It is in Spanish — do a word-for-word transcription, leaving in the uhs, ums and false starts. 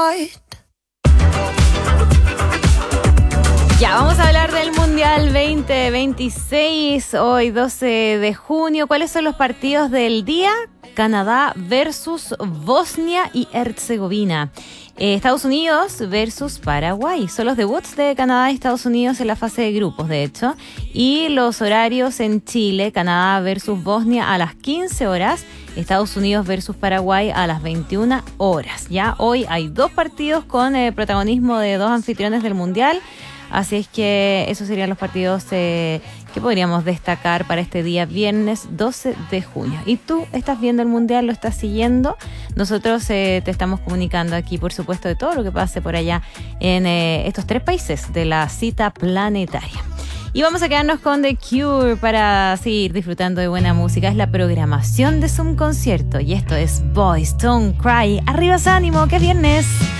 right. Ya, vamos a hablar del Mundial veinte veintiséis, hoy doce de junio. ¿Cuáles son los partidos del día? Canadá versus Bosnia y Herzegovina. Eh, Estados Unidos versus Paraguay. Son los debuts de Canadá y Estados Unidos en la fase de grupos, de hecho. Y los horarios en Chile: Canadá versus Bosnia a las quince horas, Estados Unidos versus Paraguay a las veintiuna horas. Ya hoy hay dos partidos con el protagonismo de dos anfitriones del Mundial. Así es que esos serían los partidos eh, que podríamos destacar para este día viernes doce de junio. ¿Y tú estás viendo el Mundial? ¿Lo estás siguiendo? Nosotros eh, te estamos comunicando aquí, por supuesto, de todo lo que pase por allá en eh, estos tres países de la cita planetaria. Y vamos a quedarnos con The Cure para seguir disfrutando de buena música. Es la programación de Zoom Concierto y esto es Boys Don't Cry. ¡Arriba, ánimo! ¡Que es viernes!